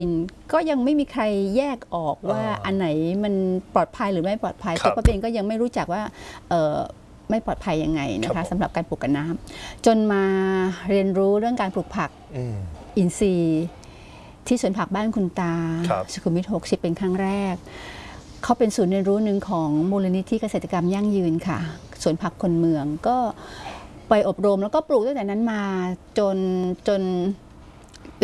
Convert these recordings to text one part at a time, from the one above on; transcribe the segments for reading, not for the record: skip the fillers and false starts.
ก็ยังไม่มีใครแยกออกว่าอันไหนมันปลอดภัยหรือไม่ปลอดภัยตัวป้าเองก็ยังไม่รู้จักว่าไม่ปลอดภัยยังไงนะคะสำหรับการปลูกกับน้ำจนมาเรียนรู้เรื่องการปลูกผักอินทรีย์ที่สวนผักบ้านคุณตาสุขุมวิท60เป็นครั้งแรกเขาเป็นศูนย์เรียนรู้หนึ่งของมูลนิธิเกษตรกรรมยั่งยืนค่ะสวนผักคนเมืองก็ไปอบรมแล้วก็ปลูกตั้งแต่นั้นมาจนปี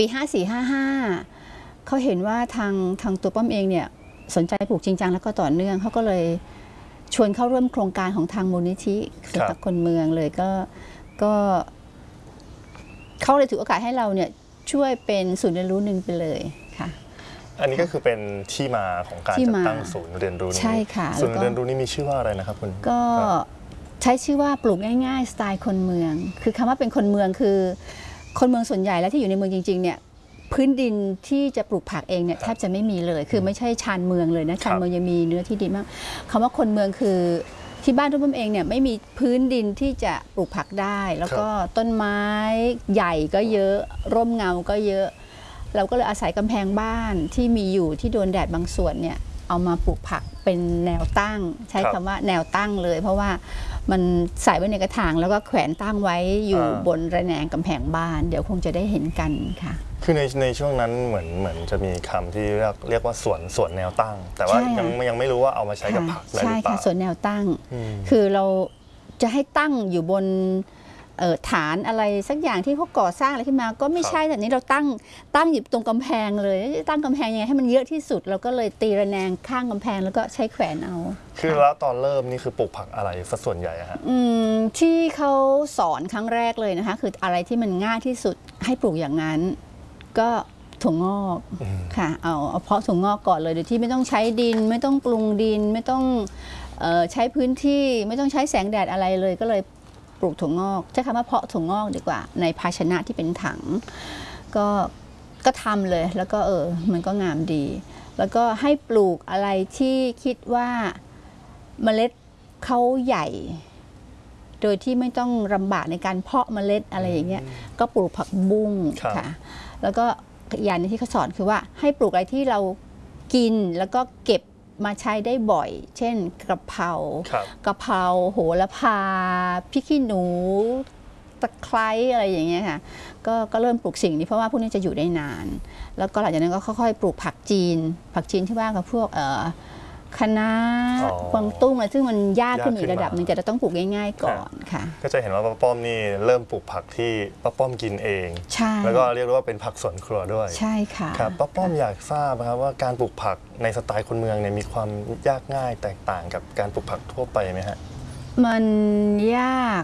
54-55เขาเห็นว่าทางตัวป้อมเองเนี่ยสนใจปลูกจริงจังแล้วก็ต่อเนื่องเขาก็เลยชวนเข้าร่วมโครงการของทางมูลนิธิสวนผักคนเมืองเลยก็เขาเลยถือโอกาสให้เราเนี่ยช่วยเป็นศูนย์เรียนรู้หนึ่งไปเลยค่ะอันนี้ก็คือเป็นที่มาของการจัดตั้งศูนย์เรียนรู้นี้ใช่ค่ะศูนย์เรียนรู้นี้มีชื่อว่าอะไรนะครับคุณก็ใช้ชื่อว่าปลูกง่ายๆสไตล์คนเมืองคือคำว่าเป็นคนเมืองคือคนเมืองส่วนใหญ่แล้วที่อยู่ในเมืองจริงๆเนี่ยพื้นดินที่จะปลูกผักเองเนี่ยแทบจะไม่มีเลยคือไม่ใช่ชานเมืองเลยนะชานเมืองยังมีเนื้อที่ดินมากคำว่าคนเมืองคือที่บ้านทุกคนเองเนี่ยไม่มีพื้นดินที่จะปลูกผักได้แล้วก็ต้นไม้ใหญ่ก็เยอะร่มเงาก็เยอะเราก็เลยอาศัยกำแพงบ้านที่มีอยู่ที่โดนแดดบางส่วนเนี่ยเอามาปลูกผักเป็นแนวตั้งใช้คำว่าแนวตั้งเลยเพราะว่ามันใส่ไว้ในกระถางแล้วก็แขวนตั้งไว้อยู่บนระแนงกำแพงบ้านเดี๋ยวคงจะได้เห็นกันค่ะคือในช่วงนั้นเหมือนจะมีคำที่เรียกว่าสวนแนวตั้งแต่ว่ายังไม่รู้ว่าเอามาใช้กับผักได้หรือเปล่าใช่ค่ะสวนแนวตั้งคือเราจะให้ตั้งอยู่บนฐานอะไรสักอย่างที่เขาก่อสร้างอะไรขึ้นมาก็ไม่ใช่แต่นี้เราตั้งอยู่ตรงกำแพงเลยตั้งกำแพงยังไงให้มันเยอะที่สุดเราก็เลยตีระแนงข้างกำแพงแล้วก็ใช้แขวนเอาคือแล้วตอนเริ่มนี่คือปลูกผักอะไรส่วนใหญ่ฮะที่เขาสอนครั้งแรกเลยนะคะคืออะไรที่มันง่ายที่สุดให้ปลูกอย่างนั้นก็ถั่วงอกค่ะเอาเพาะถั่วงอกก่อนเลยโดยที่ไม่ต้องใช้ดินไม่ต้องปรุงดินไม่ต้องใช้พื้นที่ไม่ต้องใช้แสงแดดอะไรเลยก็เลยปลูกถั่วงอกใช้คำว่าเพาะถั่วงอกดีกว่าในภาชนะที่เป็นถังก็ทำเลยแล้วก็มันก็งามดีแล้วก็ให้ปลูกอะไรที่คิดว่าเมล็ดเขาใหญ่โดยที่ไม่ต้องลำบากในการเพาะเมล็ดอะไรอย่างเงี้ยก็ปลูกผักบุ้งค่ะแล้วก็อย่างที่เขาสอนคือว่าให้ปลูกอะไรที่เรากินแล้วก็เก็บมาใช้ได้บ่อยเช่นกะเพราโหระพาพริกขี้หนูตะไคร้อะไรอย่างเงี้ยค่ะก็เริ่มปลูกสิ่งนี้เพราะว่าพวกนี้จะอยู่ได้นานแล้วก็หลังจากนั้นก็ค่อยๆปลูกผักจีนที่ว่ากับพวกคะน้ากวางตุ้งอะไรซึ่งมันยากขึ้นอีกระดับหนึ่งแต่เราต้องปลูกง่ายๆก่อนค่ะก็จะเห็นว่าป้าป้อมนี่เริ่มปลูกผักที่ป้าป้อมกินเองแล้วก็เรียกว่าเป็นผักสวนครัวด้วยใช่ค่ะครับป้าป้อมอยากทราบครับว่าการปลูกผักในสไตล์คนเมืองเนี่ยมีความยากง่ายแตกต่างกับการปลูกผักทั่วไปไหมฮะมันยาก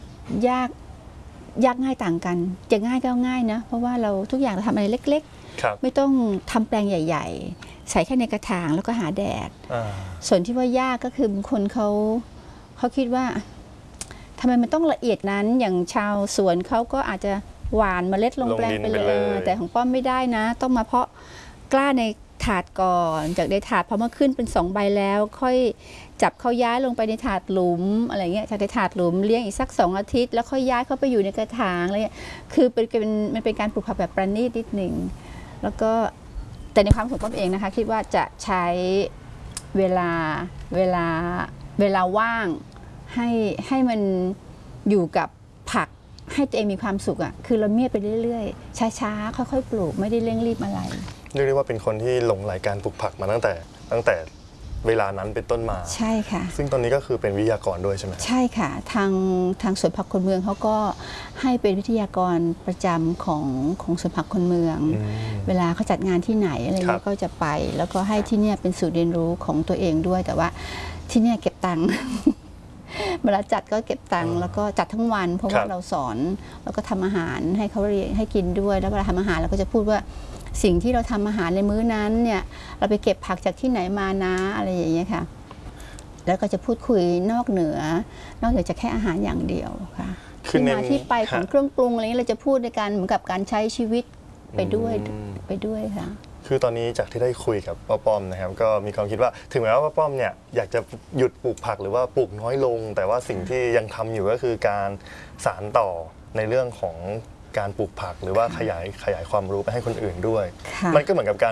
ง่ายต่างกันจะง่ายก็ง่ายนะเพราะว่าเราทุกอย่างเราทำอะไรเล็กๆไม่ต้องทำแปลงใหญ่ๆใส่แค่ในกระถางแล้วก็หาแดดส่วนที่ว่ายากก็คือบางคนเขาคิดว่าทำไมมันต้องละเอียดนั้นอย่างชาวสวนเขาก็อาจจะหว่านเมล็ดลงแปลงไปเลยแต่ของป้อมไม่ได้นะต้องมาเพาะกล้าในถาดก่อนจากในถาดพอมาขึ้นเป็น2 ใบแล้วค่อยจับเขาย้ายลงไปในถาดหลุมอะไรเงี้ยจากในถาดหลุมเลี้ยงอีกสัก2 อาทิตย์แล้วค่อยย้ายเขาไปอยู่ในกระถางอะไรเงี้ยคือมันเป็นการปลูกผักแบบประณีตนิดหนึ่งแล้วก็แต่ในความของป้อมเองนะคะคิดว่าจะใช้เวลาว่างให้มันอยู่กับผักให้ตัวเองมีความสุขอ่ะคือเราเมียดไปเรื่อยๆช้าๆค่อยๆปลูกไม่ได้เร่งรีบอะไรเรียกได้ว่าเป็นคนที่หลงใหลการปลูกผักมาตั้งแต่เวลานั้นเป็นต้นมาใช่ค่ะซึ่งตอนนี้ก็คือเป็นวิทยากรด้วยใช่ไหมใช่ค่ะทางสวนผักคนเมืองเขาก็ให้เป็นวิทยากรประจำของสวนผักคนเมืองเวลาเขาจัดงานที่ไหนอะไรเงี้ยก็จะไปแล้วก็ให้ที่เนี่ยเป็นศูนย์เรียนรู้ของตัวเองด้วยแต่ว่าที่เนี่ยเก็บตังค์เวลาจัดก็เก็บตังค์แล้วก็จัดทั้งวันเพราะว่าเราสอนแล้วก็ทำอาหารให้เขาเรียนให้กินด้วยแล้วเวลาทำอาหารเราก็จะพูดว่าสิ่งที่เราทำอาหารในมื้อนั้นเนี่ยเราไปเก็บผักจากที่ไหนมานะอะไรอย่างเงี้ยค่ะแล้วก็จะพูดคุยนอกเหนือจากแค่อาหารอย่างเดียวค่ะที่มาที่ไปของเครื่องปรุงอะไรนี้เราจะพูดในการเหมือนกับการใช้ชีวิตไปด้วยค่ะคือตอนนี้จากที่ได้คุยกับป้าป้อมนะครับก็มีความคิดว่าถึงแม้ว่าป้าป้อมเนี่ยอยากจะหยุดปลูกผักหรือว่าปลูกน้อยลงแต่ว่าสิ่งที่ยังทำอยู่ก็คือการสานต่อในเรื่องของการปลูกผักหรือว่าขยายความรู้ไปให้คนอื่นด้วยค่ะมันก็เหมือนกับการ